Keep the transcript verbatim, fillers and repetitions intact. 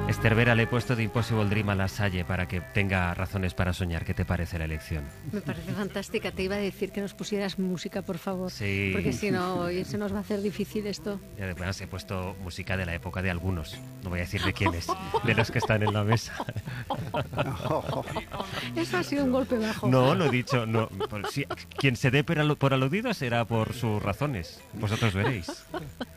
Esther Vera, le he puesto de Impossible Dream a La Salle para que tenga razones para soñar. ¿Qué te parece la elección? Me parece fantástica. Te iba a decir que nos pusieras música, por favor. Sí. Porque si no, hoy se nos va a hacer difícil esto. Y además he puesto música de la época de algunos. No voy a decir de quiénes, de los que están en la mesa. Eso ha sido un golpe bajo. No, lo he dicho. No. Por, si, quien se dé por, alu- por aludido será por sus razones. Vosotros veréis.